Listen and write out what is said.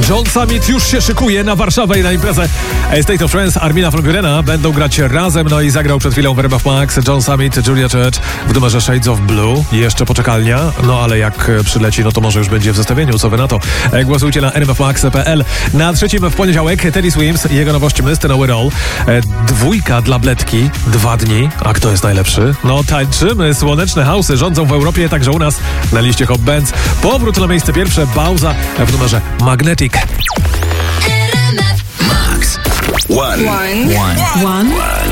John Summit już się szykuje na Warszawę i na imprezę State of Trance. Armina van Burena będą grać razem, no i zagrał przed chwilą w RMF Max John Summit, Julia Church w numerze Shades of Blue. Jeszcze poczekalnia, no ale jak przyleci, no to może już będzie w zestawieniu, co wy na to? Głosujcie na rmfmax.pl. Na trzecim w poniedziałek Teddy Swims, jego nowość Mr. Know It All. Dwójka dla Bledki, 2 dni. A kto jest najlepszy? No tańczymy, słoneczne house'y rządzą w Europie, także u nas na liście Hot Bands. Powrót na miejsce pierwsze, Bauza w numerze Magnetic. Max. One.